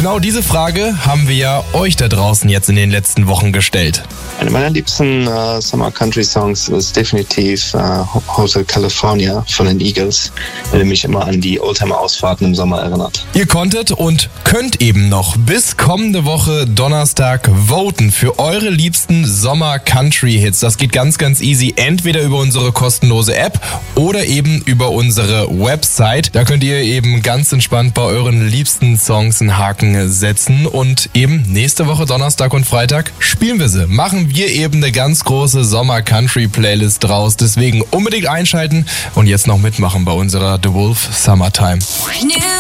Genau diese Frage haben wir ja euch da draußen jetzt in den letzten Wochen gestellt. Eine meiner liebsten Summer Country Songs ist definitiv Hotel California von den Eagles, der mich immer an die Oldtimer-Ausfahrten im Sommer erinnert. Ihr konntet und könnt eben noch bis kommende Woche Donnerstag voten für eure liebsten Sommer Country Hits. Das geht ganz, ganz easy. Entweder über unsere kostenlose App oder eben über unsere Website. Da könnt ihr eben ganz entspannt bei euren liebsten Songs einen Haken setzen und eben nächste Woche Donnerstag und Freitag spielen wir sie. Machen wir eben eine ganz große Sommer-Country-Playlist draus. Deswegen unbedingt einschalten und jetzt noch mitmachen bei unserer The Wolf Summertime.